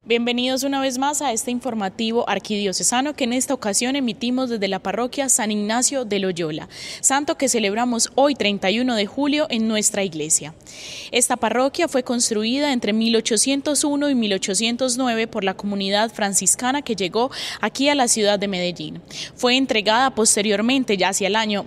Bienvenidos una vez más a este informativo arquidiocesano que en esta ocasión emitimos desde la parroquia San Ignacio de Loyola, santo que celebramos hoy 31 de julio en nuestra iglesia. Esta parroquia fue construida entre 1801 y 1809 por la comunidad franciscana que llegó aquí a la ciudad de Medellín. Fue entregada posteriormente, ya hacia el año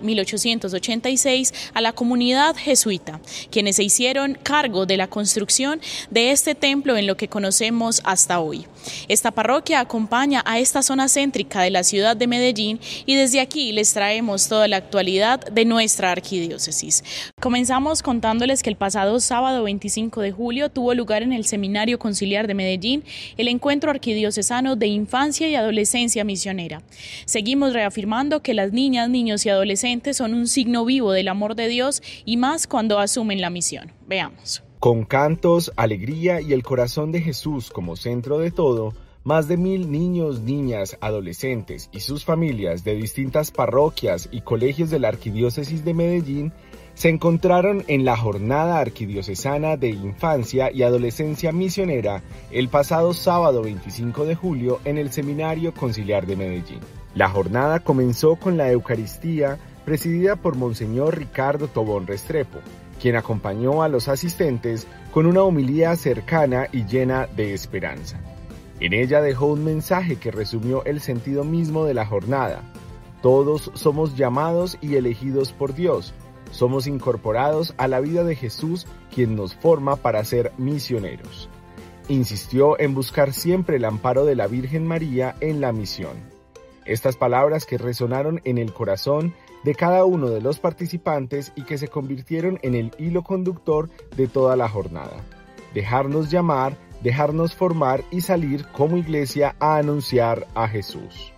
1886, a la comunidad jesuita, quienes se hicieron cargo de la construcción de este templo en lo que conocemos hasta hoy. Esta parroquia acompaña a esta zona céntrica de la ciudad de Medellín y desde aquí les traemos toda la actualidad de nuestra arquidiócesis. Comenzamos contándoles que el pasado sábado 25 de julio tuvo lugar en el Seminario Conciliar de Medellín el encuentro arquidiocesano de infancia y adolescencia misionera. Seguimos reafirmando que las niñas, niños y adolescentes son un signo vivo del amor de Dios y más cuando asumen la misión. Veamos. Con cantos, alegría y el corazón de Jesús como centro de todo, más de 1000 niños, niñas, adolescentes y sus familias de distintas parroquias y colegios de la Arquidiócesis de Medellín se encontraron en la Jornada Arquidiocesana de Infancia y Adolescencia Misionera el pasado sábado 25 de julio en el Seminario Conciliar de Medellín. La jornada comenzó con la Eucaristía presidida por Monseñor Ricardo Tobón Restrepo, quien acompañó a los asistentes con una homilía cercana y llena de esperanza. En ella dejó un mensaje que resumió el sentido mismo de la jornada. Todos somos llamados y elegidos por Dios. Somos incorporados a la vida de Jesús, quien nos forma para ser misioneros. Insistió en buscar siempre el amparo de la Virgen María en la misión. Estas palabras que resonaron en el corazón de cada uno de los participantes y que se convirtieron en el hilo conductor de toda la jornada. Dejarnos llamar, dejarnos formar y salir como iglesia a anunciar a Jesús.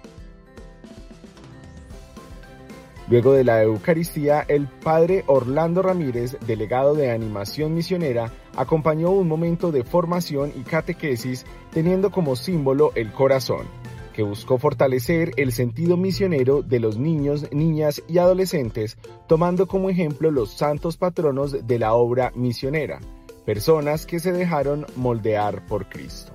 Luego de la Eucaristía, el padre Orlando Ramírez, delegado de Animación Misionera, acompañó un momento de formación y catequesis teniendo como símbolo el corazón, que buscó fortalecer el sentido misionero de los niños, niñas y adolescentes, tomando como ejemplo los santos patronos de la obra misionera, personas que se dejaron moldear por Cristo.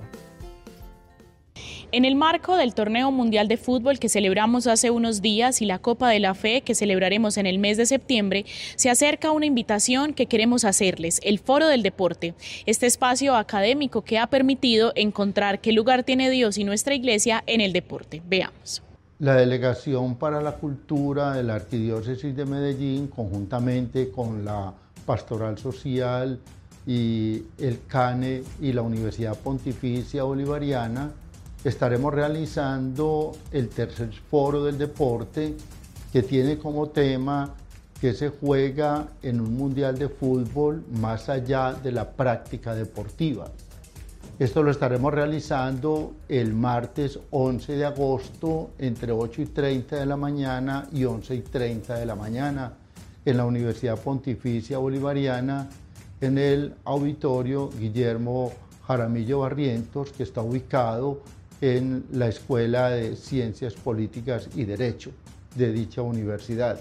En el marco del Torneo Mundial de Fútbol que celebramos hace unos días y la Copa de la Fe que celebraremos en el mes de septiembre, se acerca una invitación que queremos hacerles, el Foro del Deporte, este espacio académico que ha permitido encontrar qué lugar tiene Dios y nuestra iglesia en el deporte. Veamos. La Delegación para la Cultura de la Arquidiócesis de Medellín, conjuntamente con la Pastoral Social y el CANE y la Universidad Pontificia Bolivariana, estaremos realizando el tercer foro del deporte que tiene como tema que se juega en un mundial de fútbol más allá de la práctica deportiva. Esto lo estaremos realizando el martes 11 de agosto entre 8:30 de la mañana y 11:30 de la mañana en la Universidad Pontificia Bolivariana en el auditorio Guillermo Jaramillo Barrientos, que está ubicado en la Escuela de Ciencias Políticas y Derecho de dicha universidad.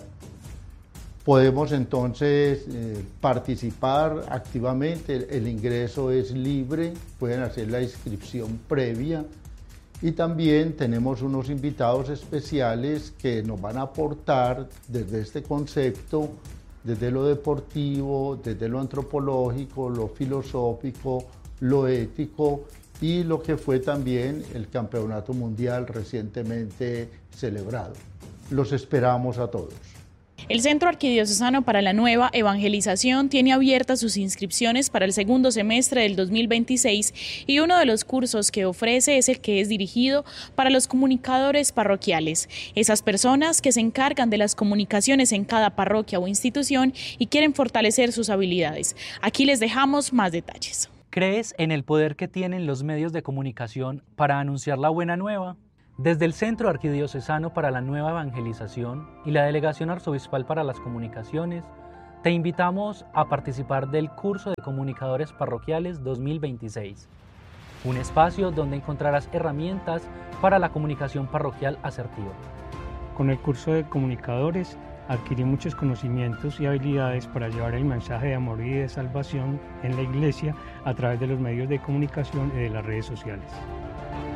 Podemos entonces participar activamente, el ingreso es libre, pueden hacer la inscripción previa y también tenemos unos invitados especiales que nos van a aportar desde este concepto, desde lo deportivo, desde lo antropológico, lo filosófico, lo ético y lo que fue también el Campeonato Mundial recientemente celebrado. Los esperamos a todos. El Centro Arquidiocesano para la Nueva Evangelización tiene abiertas sus inscripciones para el segundo semestre del 2026 y uno de los cursos que ofrece es el que es dirigido para los comunicadores parroquiales, esas personas que se encargan de las comunicaciones en cada parroquia o institución y quieren fortalecer sus habilidades. Aquí les dejamos más detalles. ¿Crees en el poder que tienen los medios de comunicación para anunciar la buena nueva? Desde el Centro Arquidiocesano para la Nueva Evangelización y la Delegación Arzobispal para las Comunicaciones, te invitamos a participar del curso de Comunicadores Parroquiales 2026, un espacio donde encontrarás herramientas para la comunicación parroquial asertiva. Con el curso de Comunicadores adquirí muchos conocimientos y habilidades para llevar el mensaje de amor y de salvación en la iglesia a través de los medios de comunicación y de las redes sociales.